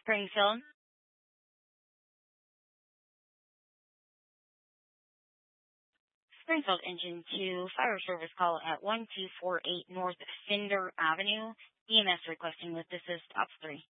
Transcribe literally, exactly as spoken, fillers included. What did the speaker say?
Springfield. Springfield Engine two, fire service call at one two four eight North Finder Avenue. E M S requesting with assist ops three.